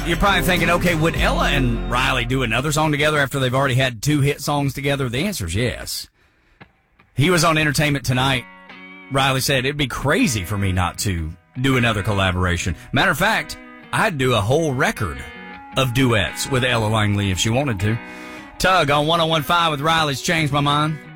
You're probably thinking, okay, would Ella and Riley do another song together after they've already had 2 hit songs together? The answer is yes. He was on Entertainment Tonight. Riley said, it'd be crazy for me not to do another collaboration. Matter of fact, I'd do a whole record of duets with Ella Langley if she wanted to. Tug on 101.5 with Riley's Changed My Mind.